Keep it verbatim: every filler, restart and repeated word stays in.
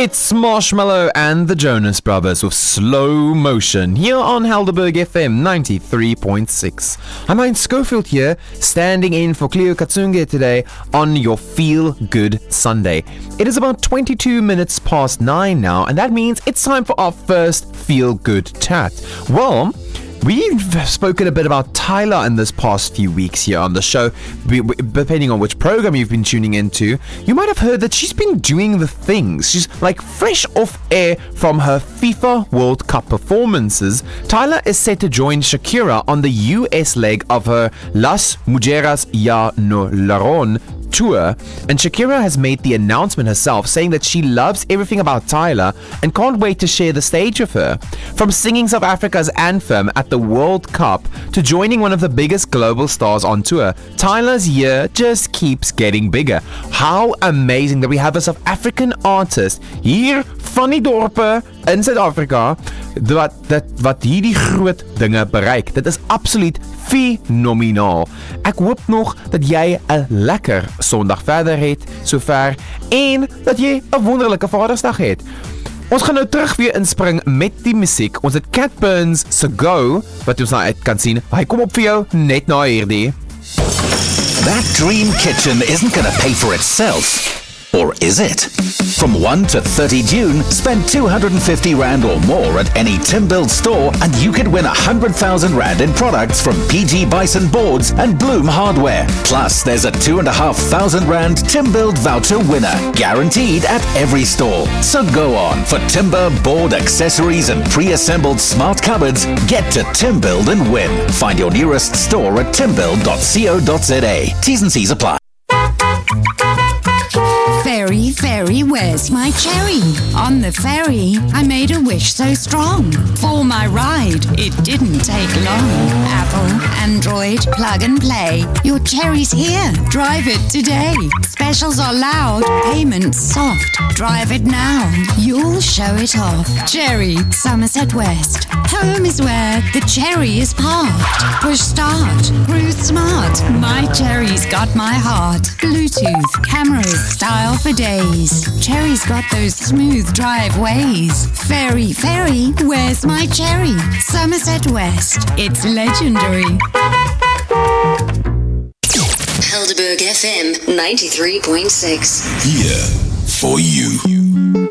It's Marshmallow and the Jonas Brothers with Slow Motion here on Helderberg F M ninety-three point six. I'm Hein Schofield here, standing in for Cleo Katsunge today on your Feel Good Sunday. It is about twenty-two minutes past nine now, and that means it's time for our first Feel Good chat. Well, we've spoken a bit about Tyla in this past few weeks here on the show. Depending on which program you've been tuning into, you might have heard that she's been doing the things. She's like fresh off air from her FIFA World Cup performances. Tyla is set to join Shakira on the U S leg of her Las Mujeres Ya No Laron tour, and Shakira has made the announcement herself, saying that she loves everything about Tyla and can't wait to share the stage with her. From singing South Africa's anthem at the World Cup to joining one of the biggest global stars on tour, Tyla's year just keeps getting bigger. How amazing that we have a South African artist hier van die dorpe in Suid-Afrika wat, dat, wat hierdie groot dinge bereik. Dit is absoluut fenomenaal. Ek hoop nog dat jy 'n lekker Sondag verder het sover en dat jy 'n wonderlike Vadersdag het. Ons gaan nou terug weer inspring met die musiek. Ons het Cat Burns se Go wat ons nou uit kan sien. Hy kom op vir jou net na hierdie. That dream kitchen isn't going to pay for itself. Or is it? From first to thirtieth June, spend two hundred fifty rand or more at any Timbuild store and you could win one hundred thousand rand in products from P G Bison Boards and Bloom Hardware. Plus, there's a two thousand five hundred rand Timbuild voucher winner, guaranteed at every store. So go on, for timber, board, accessories and pre-assembled smart cupboards, get to Timbuild and win. Find your nearest store at timbuild dot co dot za. T's and C's apply. Ferry, ferry, where's my cherry? On the ferry, I made a wish so strong. For my ride, it didn't take long. Apple, Android, plug and play. Your cherry's here, drive it today. Specials are loud, payments soft. Drive it now, you'll show it off. Cherry, Somerset West. Home is where the cherry is parked. Push start, cruise smart. My cherry's got my heart. Bluetooth, cameras, style for days. Cherry's got those smooth driveways. Ferry, ferry, where's my cherry? Somerset West, it's legendary. Helderberg F M ninety-three point six. Here for you.